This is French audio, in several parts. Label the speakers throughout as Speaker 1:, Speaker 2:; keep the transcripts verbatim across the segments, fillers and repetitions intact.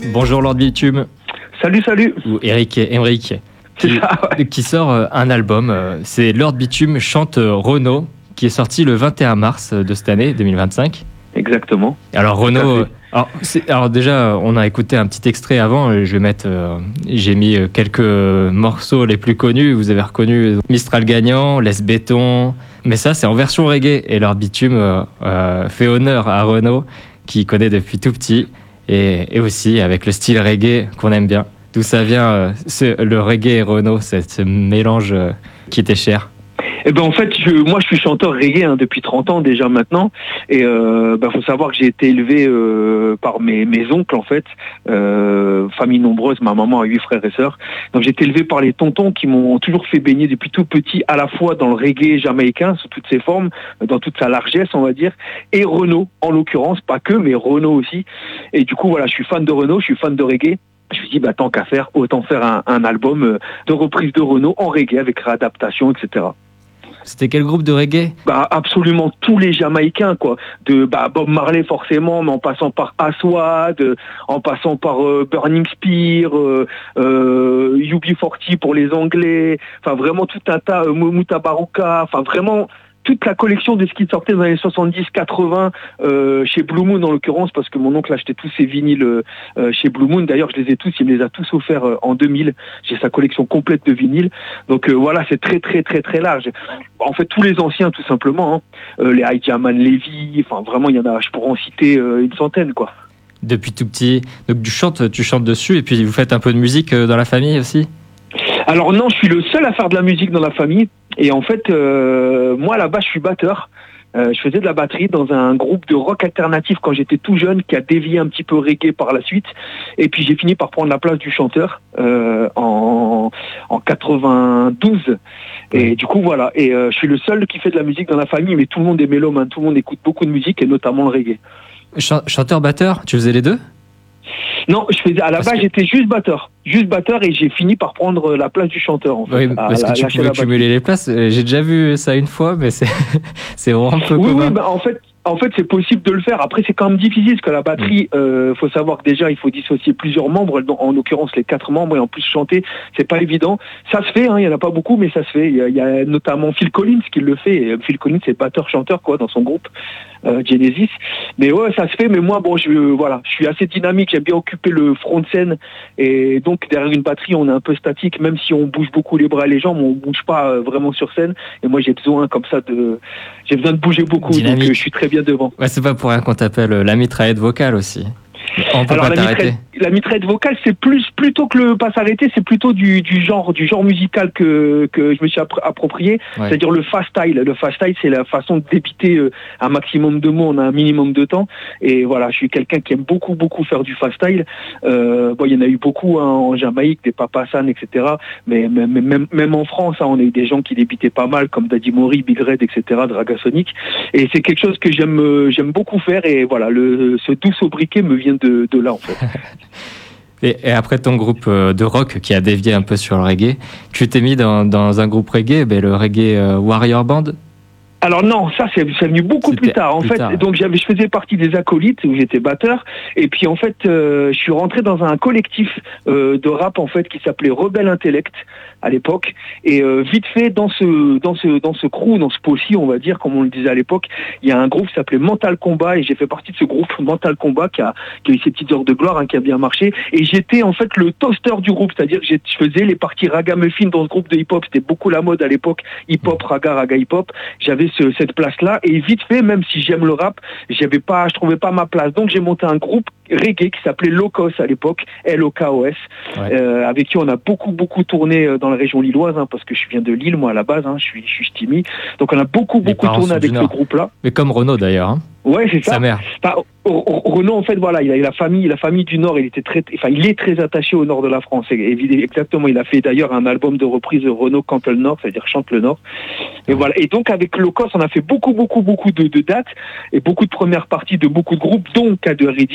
Speaker 1: Bonjour Lord Bitume.
Speaker 2: Salut, salut.
Speaker 1: Ou Eric Emmerich. Qui, ça, ouais. qui sort un album. C'est Lord Bitume chante Renaud, qui est sorti le vingt et un mars de cette année, deux mille vingt-cinq.
Speaker 2: Exactement.
Speaker 1: Alors Renaud, alors, alors déjà, on a écouté un petit extrait avant. Je vais mettre, euh, j'ai mis quelques morceaux les plus connus. Vous avez reconnu Mistral gagnant, Laisse béton. Mais ça, c'est en version reggae. Et Lord Bitume euh, euh, fait honneur à Renaud, qui connaît depuis tout petit, et, et aussi avec le style reggae qu'on aime bien. D'où ça vient, euh, ce, le reggae et Renaud, ce, ce mélange euh, qui était cher?
Speaker 2: Eh ben en fait, je, moi je suis chanteur reggae hein, depuis trente ans déjà maintenant, et euh, ben faut savoir que j'ai été élevé euh, par mes, mes oncles en fait, euh, famille nombreuse, ma maman a huit frères et sœurs, donc j'ai été élevé par les tontons qui m'ont toujours fait baigner depuis tout petit, à la fois dans le reggae jamaïcain sous toutes ses formes, dans toute sa largesse on va dire, et Renaud en l'occurrence, pas que, mais Renaud aussi, et du coup voilà, je suis fan de Renaud, je suis fan de reggae. Je me suis dit, bah, tant qu'à faire, autant faire un, un album de reprise de Renaud en reggae avec réadaptation, et cetera.
Speaker 1: C'était quel groupe de reggae?
Speaker 2: Bah absolument tous les Jamaïcains quoi, de bah, Bob Marley forcément, mais en passant par Aswad, en passant par euh, Burning Spear, euh, euh, U B quarante pour les Anglais, enfin vraiment tout un tas, euh, Mouta Baruka, enfin vraiment toute la collection de ce qui sortait dans les années soixante-dix quatre-vingts euh, chez Blue Moon en l'occurrence, parce que mon oncle achetait tous ses vinyles euh, chez Blue Moon. D'ailleurs, je les ai tous, il me les a tous offerts euh, en deux mille. J'ai sa collection complète de vinyles. Donc euh, voilà, c'est très très très très large. En fait, tous les anciens tout simplement, hein. euh, les Hijaman Levy, enfin vraiment, il y en a, je pourrais en citer euh, une centaine quoi.
Speaker 1: Depuis tout petit, donc tu chantes, tu chantes dessus, et puis vous faites un peu de musique dans la famille aussi?
Speaker 2: Alors non, je suis le seul à faire de la musique dans la famille. Et en fait, euh, moi là-bas, je suis batteur. Euh, je faisais de la batterie dans un groupe de rock alternatif quand j'étais tout jeune, qui a dévié un petit peu reggae par la suite. Et puis j'ai fini par prendre la place du chanteur euh, en, en quatre-vingt-douze. Et du coup voilà. Et euh, je suis le seul qui fait de la musique dans la famille, mais tout le monde est mélomane, tout le monde écoute beaucoup de musique et notamment le reggae.
Speaker 1: Ch- chanteur-batteur, tu faisais les deux?
Speaker 2: Non, je faisais à la base que... j'étais juste batteur, juste batteur et j'ai fini par prendre la place du chanteur en fait.
Speaker 1: Oui, parce à, que tu pouvais cumuler les places. J'ai déjà vu ça une fois, mais c'est c'est vraiment un peu
Speaker 2: oui,
Speaker 1: commun.
Speaker 2: Oui, bah en fait. En fait, c'est possible de le faire. Après, c'est quand même difficile parce que la batterie, il euh, faut savoir que déjà, il faut dissocier plusieurs membres, en l'occurrence les quatre membres, et en plus chanter, c'est pas évident. Ça se fait, hein, il y en a pas beaucoup, mais ça se fait. Il y a, il y a notamment Phil Collins qui le fait. Et Phil Collins, c'est batteur-chanteur quoi dans son groupe euh, Genesis. Mais ouais, ça se fait. Mais moi, bon, je voilà, je suis assez dynamique. J'aime bien occuper le front de scène, et donc derrière une batterie, on est un peu statique, même si on bouge beaucoup les bras et les jambes, on bouge pas euh, vraiment sur scène. Et moi, j'ai besoin comme ça de, j'ai besoin de bouger beaucoup. Dynamique. Donc, euh, je suis très bien devant.
Speaker 1: Ouais, c'est pas pour rien qu'on t'appelle la mitraillette vocale aussi. On peut
Speaker 2: Alors
Speaker 1: pas
Speaker 2: la mitraillette, la mitraillette vocale, c'est plus plutôt que le pas s'arrêter, c'est plutôt du, du genre du genre musical que que je me suis approprié, ouais. C'est-à-dire le fast style. Le fast style, c'est la façon de débiter euh, un maximum de mots en un minimum de temps. Et voilà, je suis quelqu'un qui aime beaucoup beaucoup faire du fast style. Euh, bon, il y en a eu beaucoup hein, en Jamaïque, des Papa San, et cetera. Mais même même, même en France, hein, on a eu des gens qui débitaient pas mal, comme Daddy Mori, Big Red, et cetera. Dragasonic. Et c'est quelque chose que j'aime euh, j'aime beaucoup faire. Et voilà, le ce doux sobriquet me vient de de là en fait.
Speaker 1: Et, et après ton groupe de rock qui a dévié un peu sur le reggae, tu t'es mis dans, dans un groupe reggae, ben le Reggae Warrior Band?
Speaker 2: Alors non, ça c'est, c'est venu beaucoup C'était plus tard. En plus fait, tard. donc j'avais, je faisais partie des acolytes où j'étais batteur, et puis en fait, euh, je suis rentré dans un collectif euh, de rap en fait qui s'appelait Rebelle Intellect à l'époque, et euh, vite fait dans ce dans ce dans ce crew, dans ce possi, on va dire comme on le disait à l'époque, il y a un groupe qui s'appelait Mental Combat, et j'ai fait partie de ce groupe Mental Combat qui a qui a eu ses petites heures de gloire, hein, qui a bien marché, et j'étais en fait le toaster du groupe, c'est-à-dire que je faisais les parties ragamuffin dans ce groupe de hip-hop, c'était beaucoup la mode à l'époque, hip-hop, raga, raga hip-hop, j'avais Ce, cette place-là, et vite fait, même si j'aime le rap, j'avais pas, je trouvais pas ma place. Donc j'ai monté un groupe reggae qui s'appelait Locos à l'époque, L O K O S, ouais. euh, avec qui on a beaucoup beaucoup tourné dans la région lilloise, hein, parce que je viens de Lille moi à la base, hein, je suis je suis Stimi. Donc on a beaucoup
Speaker 1: Les
Speaker 2: beaucoup tourné avec ce groupe-là.
Speaker 1: Mais comme Renaud d'ailleurs. Hein.
Speaker 2: Ouais, c'est ça.
Speaker 1: Sa mère.
Speaker 2: Enfin, Renaud, en fait, voilà, il a la famille, la famille du Nord. Il était très, enfin, il est très attaché au Nord de la France. Et, exactement, il a fait d'ailleurs un album de reprise de Renaud Cante le Nord, c'est-à-dire chante le Nord. Et voilà. Et donc avec Locos, on a fait beaucoup, beaucoup, beaucoup de, de dates et beaucoup de premières parties de beaucoup de groupes, dont K deux Redeem.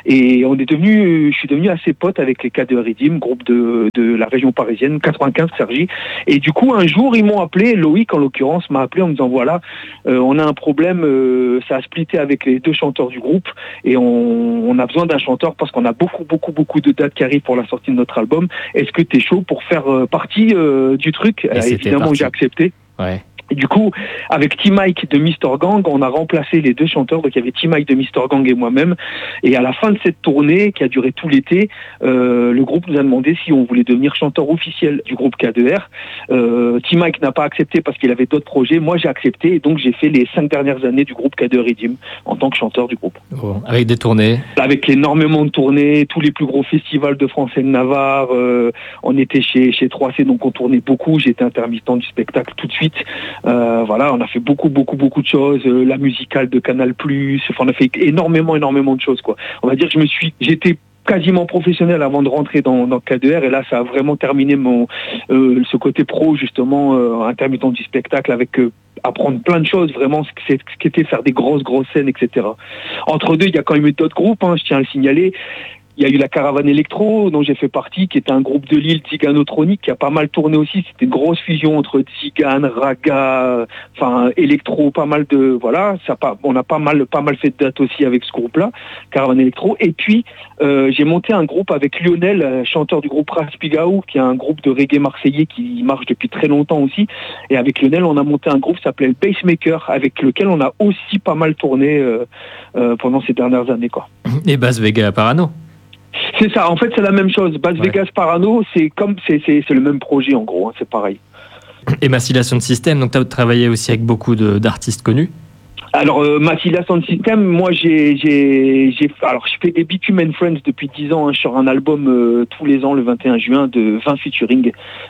Speaker 2: Et on est devenu, je suis devenu assez pote avec les K deux R Idim, groupe de, de la région parisienne, quatre-vingt-quinze Cergy. Et du coup, un jour, ils m'ont appelé, Loïc en l'occurrence m'a appelé en me disant voilà, euh, on a un problème, euh, ça a splitté avec les deux chanteurs du groupe et on, on a besoin d'un chanteur parce qu'on a beaucoup, beaucoup, beaucoup de dates qui arrivent pour la sortie de notre album. Est-ce que t'es chaud pour faire euh, partie euh, du truc? euh, Évidemment, parti. J'ai accepté.
Speaker 1: Ouais.
Speaker 2: Et du coup, avec T-Mike de mister Gang, on a remplacé les deux chanteurs. Donc, il y avait T-Mike de mister Gang et moi-même. Et à la fin de cette tournée, qui a duré tout l'été, euh, le groupe nous a demandé si on voulait devenir chanteur officiel du groupe K deux R. Euh, T-Mike n'a pas accepté parce qu'il avait d'autres projets. Moi, j'ai accepté. Et donc, j'ai fait les cinq dernières années du groupe K deux R Idim en tant que chanteur du groupe.
Speaker 1: Oh, avec des tournées? Avec
Speaker 2: énormément de tournées, tous les plus gros festivals de France et de Navarre. Euh, on était chez, chez trois C, donc on tournait beaucoup. J'étais intermittent du spectacle tout de suite. Euh, voilà, on a fait beaucoup, beaucoup, beaucoup de choses. Euh, la musicale de Canal plus, enfin, on a fait énormément, énormément de choses, quoi. On va dire que je me suis, j'étais quasiment professionnel avant de rentrer dans, dans K deux R, et là, ça a vraiment terminé mon, euh, ce côté pro, justement, euh, intermittent du spectacle, avec euh, apprendre plein de choses, vraiment, ce qu'était faire des grosses, grosses scènes, et cetera. Entre deux, il y a quand même eu d'autres groupes, hein, je tiens à le signaler. Il y a eu la Caravane Electro, dont j'ai fait partie, qui était un groupe de Lille Tziganotronique, qui a pas mal tourné aussi. C'était une grosse fusion entre Tzigane, Raga, enfin, électro, pas mal de, voilà, ça pas, on a pas mal, pas mal fait de dates aussi avec ce groupe-là, Caravane Electro. Et puis, euh, j'ai monté un groupe avec Lionel, chanteur du groupe Raspigaou, qui est un groupe de reggae marseillais qui marche depuis très longtemps aussi. Et avec Lionel, on a monté un groupe qui s'appelait le Pacemaker, avec lequel on a aussi pas mal tourné, euh, euh, pendant ces dernières années, quoi.
Speaker 1: Et Bass Vega Parano.
Speaker 2: C'est ça, en fait c'est la même chose. Bass ouais. Vegas Parano, c'est comme c'est, c'est, c'est le même projet en gros, hein, c'est pareil.
Speaker 1: Et Massilia Sound System, donc tu as travaillé aussi avec beaucoup de, d'artistes connus?
Speaker 2: Alors euh, Massilia Sound System, moi j'ai, j'ai, j'ai alors je fais des Bitume and Friends depuis dix ans, hein, sur un album euh, tous les ans le vingt et un juin de vingt featuring.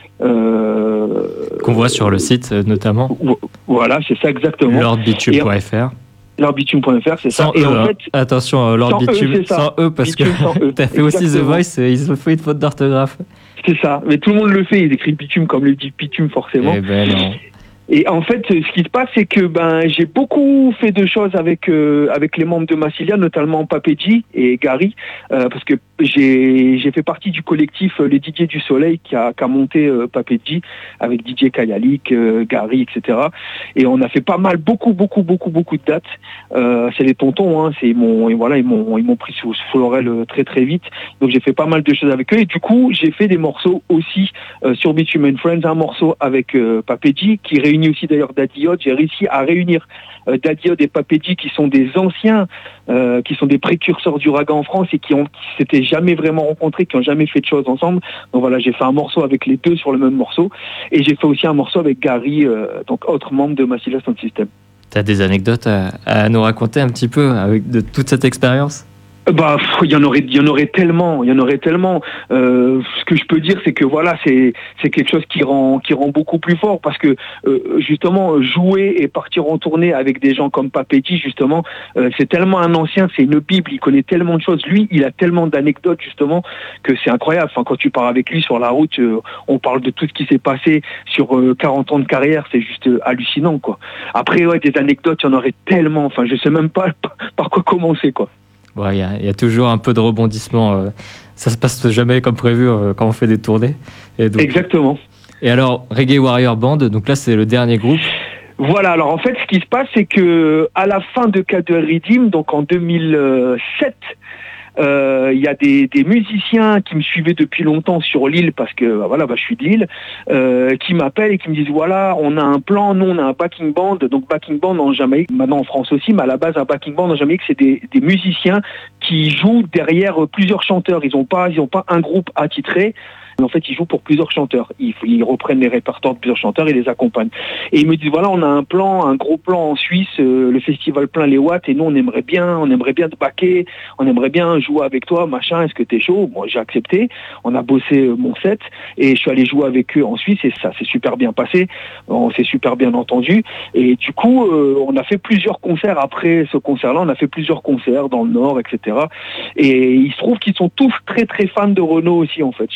Speaker 2: Euh,
Speaker 1: Qu'on voit sur le site notamment.
Speaker 2: Voilà, c'est ça exactement.
Speaker 1: lord bitume point f r.
Speaker 2: lord bitume point f r, c'est ça.
Speaker 1: Sans
Speaker 2: et
Speaker 1: E,
Speaker 2: en fait,
Speaker 1: hein. Attention, Lord Bitume, sans E, parce Bitume que tu as fait aussi The Voice, ils ont fait une faute d'orthographe.
Speaker 2: C'est ça, mais tout le monde le fait, ils écrivent Bitume comme le dit Bitume forcément.
Speaker 1: Eh ben non.
Speaker 2: Et en fait, ce qui se passe, c'est que ben j'ai beaucoup fait de choses avec euh, avec les membres de Massilia, notamment Papedji et Gary, euh, parce que j'ai j'ai fait partie du collectif euh, les D J du Soleil qui a qui a monté euh, Papedji avec D J Kayalik, euh, Gary, et cetera. Et on a fait pas mal, beaucoup, beaucoup, beaucoup, beaucoup de dates. Euh, c'est les tontons, hein, c'est ils m'ont et voilà ils m'ont ils m'ont pris sous, sous l'oreille très très vite. Donc j'ai fait pas mal de choses avec eux et du coup j'ai fait des morceaux aussi euh, sur Bitume and Friends, un morceau avec euh, Papedji qui réunit aussi d'ailleurs Daddy Hod. J'ai réussi à réunir euh, Daddy Hod et Papedji qui sont des anciens, euh, qui sont des précurseurs du raga en France et qui ont qui s'étaient jamais vraiment rencontrés, qui ont jamais fait de choses ensemble. Donc voilà, j'ai fait un morceau avec les deux sur le même morceau et j'ai fait aussi un morceau avec Gary, euh, donc autre membre de Massilia Sound System.
Speaker 1: T'as des anecdotes à, à nous raconter un petit peu avec de toute cette expérience?
Speaker 2: Bah, il y en aurait, il y en aurait tellement, il y en aurait tellement. Euh, ce que je peux dire, c'est que voilà, c'est c'est quelque chose qui rend qui rend beaucoup plus fort parce que euh, justement jouer et partir en tournée avec des gens comme Papedji, justement, euh, c'est tellement un ancien, c'est une bible, il connaît tellement de choses. Lui, il a tellement d'anecdotes justement que c'est incroyable. Enfin, quand tu pars avec lui sur la route, euh, on parle de tout ce qui s'est passé sur euh, quarante ans de carrière, c'est juste euh, hallucinant, quoi. Après, ouais, des anecdotes, il y en aurait tellement. Enfin, je sais même pas par quoi commencer, quoi.
Speaker 1: Il ouais, y, y a toujours un peu de rebondissement. Euh, ça se passe jamais comme prévu euh, quand on fait des tournées. Et donc,
Speaker 2: exactement.
Speaker 1: Et alors, Reggae Warrior Band, donc là, c'est le dernier groupe.
Speaker 2: Voilà, alors en fait, ce qui se passe, c'est que à la fin de K deux R Idim, donc en deux mille sept, il euh, y a des, des musiciens qui me suivaient depuis longtemps sur l'île parce que bah, voilà, bah, je suis de l'île, euh, qui m'appellent et qui me disent voilà, on a un plan, nous on a un backing band, donc backing band en Jamaïque, maintenant en France aussi, mais à la base un backing band en Jamaïque, c'est des, des musiciens qui jouent derrière plusieurs chanteurs. Ils n'ont pas, ils ont pas un groupe attitré. En fait, ils jouent pour plusieurs chanteurs. Ils, ils reprennent les répertoires de plusieurs chanteurs et les accompagnent. Et ils me disent voilà, on a un plan, un gros plan en Suisse, euh, le festival plein les watts, et nous on aimerait bien, on aimerait bien te backer, on aimerait bien jouer avec toi, machin. Est-ce que t'es chaud? Moi, j'ai accepté. On a bossé euh, mon set et je suis allé jouer avec eux en Suisse et ça s'est super bien passé. On s'est super bien entendu. Et du coup, euh, on a fait plusieurs concerts après ce concert-là. On a fait plusieurs concerts dans le Nord, et cetera. Et il se trouve qu'ils sont tous très très fans de Renaud aussi en fait. Chaque membre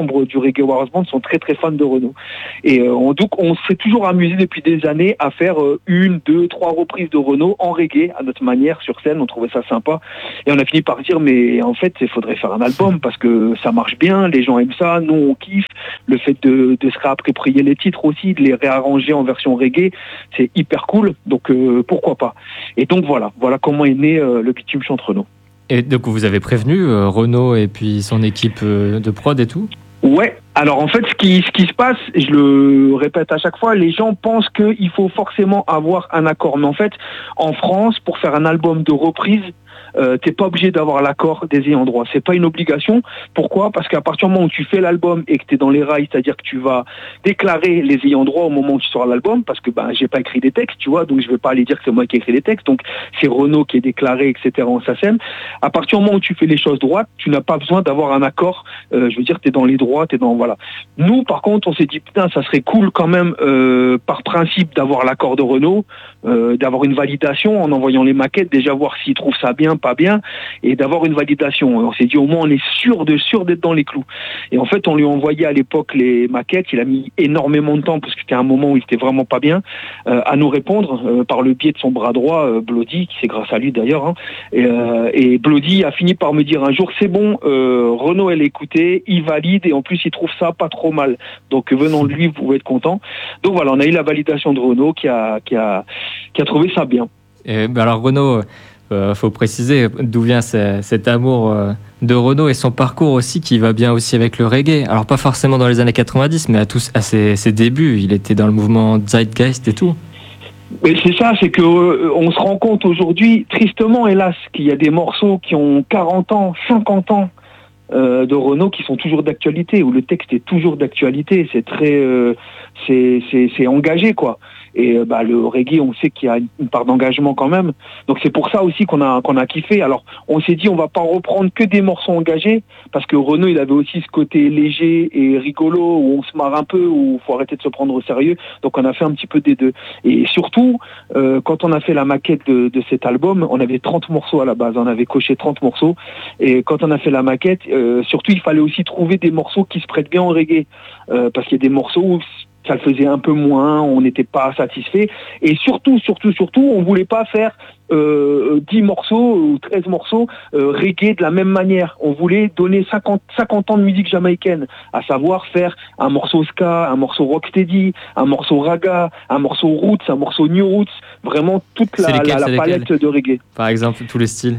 Speaker 2: membres du Reggae Warriors Band sont très très fans de Renaud. Et euh, on, donc on s'est toujours amusé depuis des années à faire euh, une, deux, trois reprises de Renaud en reggae à notre manière sur scène. On trouvait ça sympa et on a fini par dire mais en fait il faudrait faire un album parce que ça marche bien, les gens aiment ça, nous on kiffe. Le fait de, de se réapproprier les titres aussi, de les réarranger en version reggae, c'est hyper cool. Donc euh, pourquoi pas. Et donc voilà, voilà comment est né euh, le Bitume chante Renaud.
Speaker 1: Et donc vous avez prévenu euh, Renaud et puis son équipe euh, de prod et tout ?
Speaker 2: Ouais, alors en fait ce qui, ce qui se passe, je le répète à chaque fois, les gens pensent qu'il faut forcément avoir un accord. Mais en fait, en France, pour faire un album de reprise, Euh, t'es pas obligé d'avoir l'accord des ayants droit. C'est pas une obligation. Pourquoi ? Parce qu'à partir du moment où tu fais l'album et que t'es dans les rails, c'est-à-dire que tu vas déclarer les ayants droit au moment où tu sors l'album, parce que ben j'ai pas écrit des textes, tu vois, donc je vais pas aller dire que c'est moi qui ai écrit les textes. Donc c'est Renaud qui est déclaré, et cetera en SACEM. À partir du moment où tu fais les choses droites, tu n'as pas besoin d'avoir un accord. Euh, je veux dire, t'es dans les droits, t'es dans voilà. Nous, par contre, on s'est dit putain, ça serait cool quand même, euh, par principe, d'avoir l'accord de Renaud, euh, d'avoir une validation en envoyant les maquettes, déjà voir s'il trouve ça bien, pas bien, et d'avoir une validation. On s'est dit au moins on est sûr de sûr d'être dans les clous. Et en fait, on lui a envoyé à l'époque les maquettes. Il a mis énormément de temps parce que c'était un moment où il était vraiment pas bien euh, à nous répondre euh, par le biais de son bras droit, euh, Bloody, qui c'est grâce à lui d'ailleurs. Hein. Et, euh, et Bloody a fini par me dire un jour c'est bon, euh, Renaud elle écouté, il valide et en plus il trouve ça pas trop mal. Donc venant de lui, vous pouvez être content. Donc voilà, on a eu la validation de Renaud qui a qui a qui a trouvé ça bien.
Speaker 1: Et, ben alors Renaud. Il euh, faut préciser d'où vient ce, cet amour euh, de Renaud et son parcours aussi qui va bien aussi avec le reggae. Alors pas forcément dans les années quatre-vingt-dix, mais à, tous, à ses, ses débuts, il était dans le mouvement Zeitgeist et tout.
Speaker 2: Mais c'est ça, c'est que euh, on se rend compte aujourd'hui, tristement hélas, qu'il y a des morceaux qui ont quarante ans, cinquante ans euh, de Renaud qui sont toujours d'actualité, où le texte est toujours d'actualité. C'est très, euh, c'est, c'est, c'est engagé quoi. Et bah le reggae, on sait qu'il y a une part d'engagement quand même. Donc c'est pour ça aussi qu'on a qu'on a kiffé. Alors on s'est dit on va pas reprendre que des morceaux engagés parce que Renaud il avait aussi ce côté léger et rigolo où on se marre un peu, où faut arrêter de se prendre au sérieux. Donc on a fait un petit peu des deux. Et surtout euh, quand on a fait la maquette de, de cet album, on avait trente morceaux à la base. On avait coché trente morceaux. Et quand on a fait la maquette, euh, surtout il fallait aussi trouver des morceaux qui se prêtent bien au reggae euh, parce qu'il y a des morceaux où ça le faisait un peu moins, on n'était pas satisfait. Et surtout, surtout, surtout, on voulait pas faire euh, dix morceaux ou treize morceaux euh, reggae de la même manière. On voulait donner cinquante, cinquante ans de musique jamaïcaine, à savoir faire un morceau ska, un morceau rocksteady, un morceau raga, un morceau roots, un morceau new roots, vraiment toute la, lesquels, la, la palette lesquels de reggae.
Speaker 1: Par exemple, tous les styles.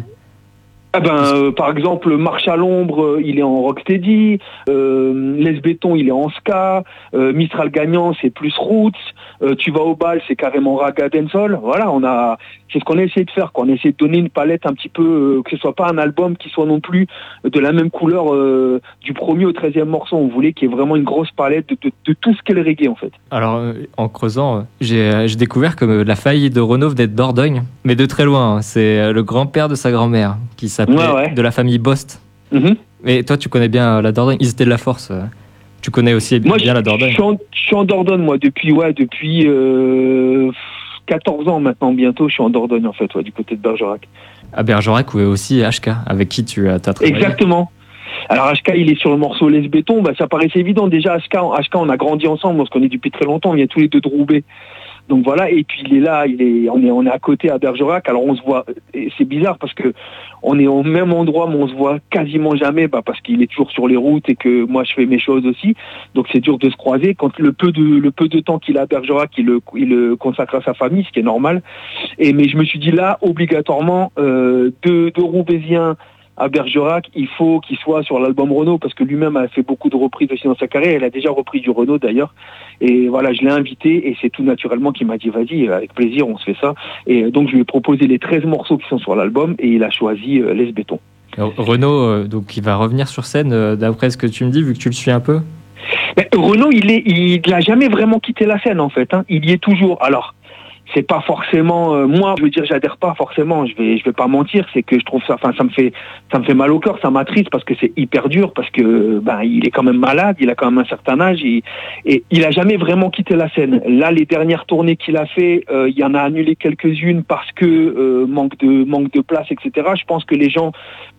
Speaker 2: Ah ben, euh, par exemple, Marche à l'ombre, euh, il est en rocksteady, euh, Les Béton, il est en ska, euh, Mistral gagnant, c'est plus roots, euh, Tu vas au bal, c'est carrément raga dancehall. Voilà, on a, c'est ce qu'on a essayé de faire, quoi. On a essayé de donner une palette un petit peu, euh, que ce soit pas un album qui soit non plus de la même couleur euh, du premier au treizième morceau. On voulait qu'il y ait vraiment une grosse palette de, de, de tout ce qu'est le reggae, en fait.
Speaker 1: Alors, euh, en creusant, j'ai, j'ai découvert que euh, la faillite de Renaud venait de Dordogne, mais de très loin. Hein. C'est euh, le grand-père de sa grand-mère qui s'appelait ouais, ouais. de la famille Bost. Mm-hmm. Mais toi, tu connais bien la Dordogne. Ils étaient de la force. Tu connais aussi bien,
Speaker 2: moi,
Speaker 1: bien la Dordogne.
Speaker 2: Je suis, en, je suis en Dordogne, moi, depuis, ouais, depuis euh, quatorze ans maintenant, bientôt. Je suis en Dordogne, en fait, ouais, du côté de Bergerac.
Speaker 1: À Bergerac, ou aussi H K, avec qui tu as travaillé.
Speaker 2: Exactement. Alors H K, il est sur le morceau Les Béton. Bah, ça paraissait évident. Déjà, H K, H K, on a grandi ensemble. On se connaît depuis très longtemps. On vient tous les deux de Roubaix. Donc voilà, et puis il est là, il est, on est, on est à côté à Bergerac. Alors on se voit, et c'est bizarre parce que on est au même endroit, mais on se voit quasiment jamais, bah parce qu'il est toujours sur les routes et que moi je fais mes choses aussi. Donc c'est dur de se croiser. Quand le peu de, le peu de temps qu'il a à Bergerac, il le, il le consacre à sa famille, ce qui est normal. Et mais je me suis dit là, obligatoirement, euh, deux, deux Roubaisiens à Bergerac, il faut qu'il soit sur l'album Renaud parce que lui-même a fait beaucoup de reprises aussi dans sa carrière. Il a déjà repris du Renaud d'ailleurs. Et voilà, je l'ai invité et c'est tout naturellement qu'il m'a dit vas-y, avec plaisir, on se fait ça. Et donc je lui ai proposé les treize morceaux qui sont sur l'album et il a choisi euh, Les Béton.
Speaker 1: Renaud, euh, donc il va revenir sur scène euh, d'après ce que tu me dis, vu que tu le suis un peu.
Speaker 2: Mais Renaud, il est, il n'a jamais vraiment quitté la scène en fait. Hein. Il y est toujours. Alors. C'est pas forcément euh, moi, je veux dire, j'adhère pas forcément. Je vais, je vais pas mentir, c'est que je trouve ça, enfin, ça me fait, ça me fait mal au cœur, ça m'attriste parce que c'est hyper dur, parce que ben, il est quand même malade, il a quand même un certain âge, et, et il a jamais vraiment quitté la scène. Là, les dernières tournées qu'il a fait, euh, il y en a annulé quelques-unes parce que euh, manque de, manque de place, et cetera. Je pense que les gens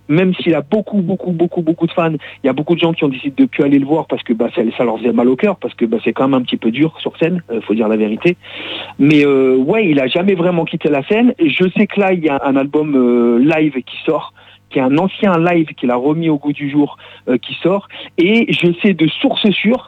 Speaker 2: même s'il a beaucoup, beaucoup, beaucoup, beaucoup de fans, il y a beaucoup de gens qui ont décidé de plus aller le voir parce que bah, ça, ça leur faisait mal au cœur, parce que bah, c'est quand même un petit peu dur sur scène, euh, faut dire la vérité. Mais euh, ouais, il a jamais vraiment quitté la scène. Et je sais que là, il y a un album euh, live qui sort, qui est un ancien live qu'il a remis au goût du jour, euh, qui sort. Et je sais de source sûre